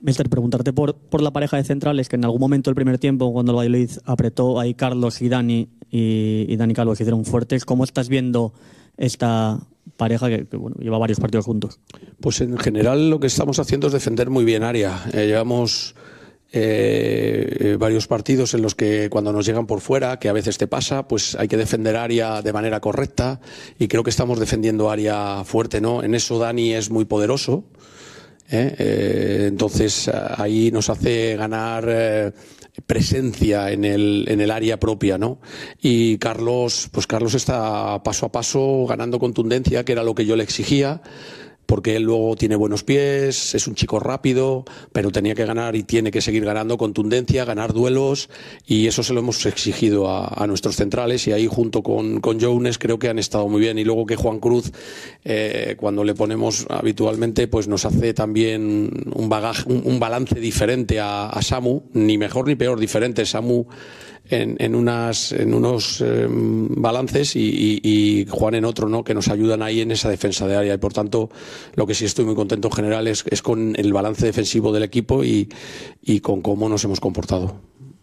Mister, preguntarte por la pareja de centrales, que en algún momento del primer tiempo, cuando el Valladolid apretó, ahí Carlos y Dani y Dani Calvo se hicieron fuertes. ¿Cómo estás viendo esta pareja que bueno, lleva varios partidos juntos? Pues en general lo que estamos haciendo es defender muy bien área. Llevamos varios partidos en los que cuando nos llegan por fuera, que a veces te pasa, pues hay que defender área de manera correcta, y creo que estamos defendiendo área fuerte, ¿no? En eso Dani es muy poderoso. Entonces ahí nos hace ganar presencia en el área propia, ¿no? Y Carlos está paso a paso ganando contundencia, que era lo que yo le exigía, porque él luego tiene buenos pies, es un chico rápido, pero tenía que ganar y tiene que seguir ganando contundencia, ganar duelos, y eso se lo hemos exigido a nuestros centrales, y ahí junto con Jones creo que han estado muy bien. Y luego que Juan Cruz, cuando le ponemos habitualmente, pues nos hace también un bagaje, un balance diferente a Samu, ni mejor ni peor, diferente. Samu en unos balances y Juan en otro, ¿no? Que nos ayudan ahí en esa defensa de área, y por tanto lo que sí estoy muy contento en general es con el balance defensivo del equipo y con cómo nos hemos comportado.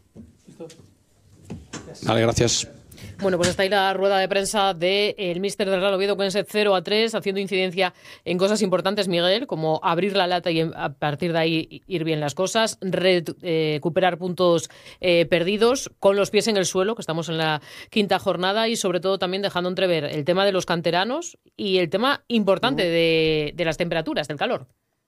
Vale, gracias. Bueno, pues está ahí la rueda de prensa del míster del Real Oviedo con ese 0-3, haciendo incidencia en cosas importantes, Miguel, como abrir la lata y a partir de ahí ir bien las cosas, recuperar puntos perdidos, con los pies en el suelo, que estamos en la quinta jornada, y sobre todo también dejando entrever el tema de los canteranos y el tema importante de las temperaturas, del calor.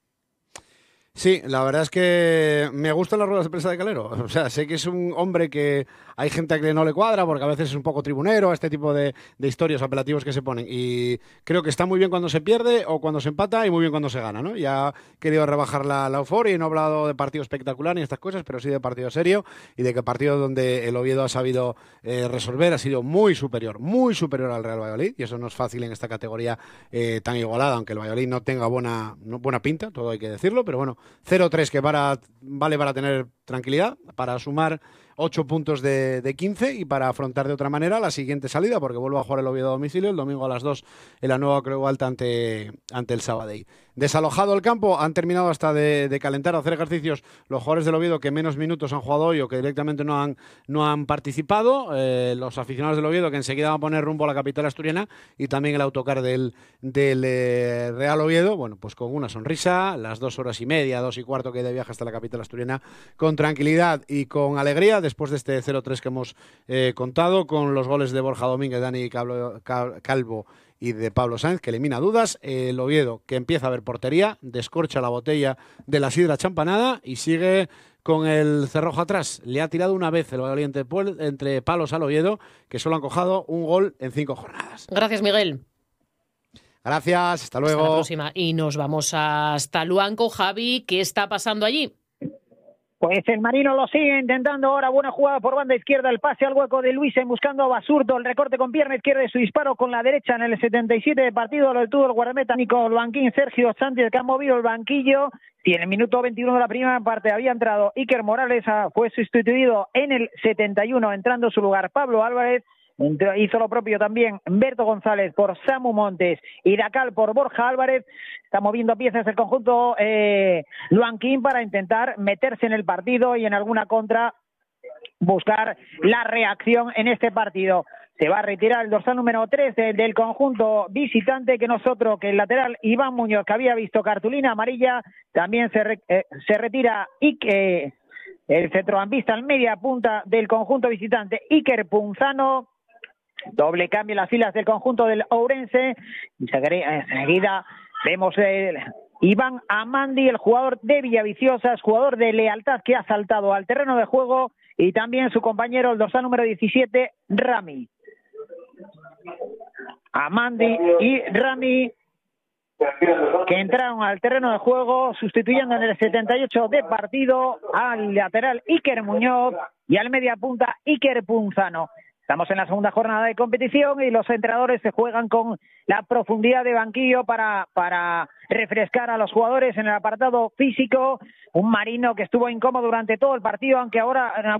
Sí, la verdad es que me gustan las ruedas de prensa de Calero. O sea, sé que es un hombre que hay gente a que no le cuadra porque a veces es un poco tribunero, a este tipo de historias, apelativos que se ponen. Y creo que está muy bien cuando se pierde o cuando se empata, y muy bien cuando se gana, ¿no? Ya ha querido rebajar la euforia y no ha hablado de partido espectacular ni estas cosas, pero sí de partido serio, y de que partido donde el Oviedo ha sabido resolver ha sido muy superior al Real Valladolid, y eso no es fácil en esta categoría tan igualada, aunque el Valladolid no tenga buena pinta, todo hay que decirlo, pero bueno, 0-3 que vale para tener tranquilidad, para sumar 8 puntos de 15 y para afrontar de otra manera la siguiente salida, porque vuelve a jugar el Oviedo a domicilio el domingo a las 2 en la nueva Creu Alta ante el Sabadell. Desalojado el campo, han terminado hasta de calentar, hacer ejercicios los jugadores del Oviedo que menos minutos han jugado hoy o que directamente no han participado, los aficionados del Oviedo que enseguida van a poner rumbo a la capital asturiana, y también el autocar del Real Oviedo, bueno, pues con una sonrisa, las 2 horas y media, 2 y cuarto que hay de viaje hasta la capital asturiana, con tranquilidad y con alegría, después de este 0-3 que hemos contado, con los goles de Borja Domínguez, Dani Calvo y de Pablo Sáenz, que elimina dudas. El Oviedo, que empieza a ver portería, descorcha la botella de la sidra champanada y sigue con el cerrojo atrás. Le ha tirado una vez el Valladolid entre palos al Oviedo, que solo han cojado un gol en 5 jornadas. Gracias, Miguel. Gracias, hasta luego. Hasta la próxima. Y nos vamos hasta Luanco. Javi, ¿qué está pasando allí? Pues el Marino lo sigue intentando ahora, buena jugada por banda izquierda, el pase al hueco de Luisen buscando a Basurto, el recorte con pierna izquierda y su disparo con la derecha en el 77 de partido, lo detuvo el guardameta Nico Luanquín, Sergio Sánchez, que ha movido el banquillo, y en el minuto 21 de la primera parte había entrado Iker Morales, fue sustituido en el 71, entrando en su lugar Pablo Álvarez. Hizo lo propio también Berto González por Samu Montes y Dacal por Borja Álvarez. Está moviendo piezas el conjunto Luanquín para intentar meterse en el partido y en alguna contra buscar la reacción en este partido. Se va a retirar el dorsal número 3 del conjunto visitante, que nosotros, que el lateral Iván Muñoz, que había visto cartulina amarilla, también se retira, y que el centrocampista al media punta del conjunto visitante, Iker Punzano. Doble cambio en las filas del conjunto del Ourense. Y enseguida vemos Iván Amandi, el jugador de Villaviciosa, jugador de Lealtad, que ha saltado al terreno de juego, y también su compañero, el dorsal número 17, Rami. Amandi y Rami, que entraron al terreno de juego, sustituyendo en el 78 de partido al lateral Iker Muñoz y al media punta Iker Punzano. Estamos en la segunda jornada de competición y los entrenadores se juegan con la profundidad de banquillo para refrescar a los jugadores en el apartado físico. Un Marino que estuvo incómodo durante todo el partido, aunque ahora...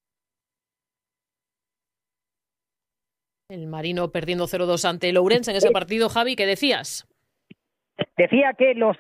El Marino perdiendo 0-2 ante el Ourense en ese partido. Javi, ¿qué decías? Decía que los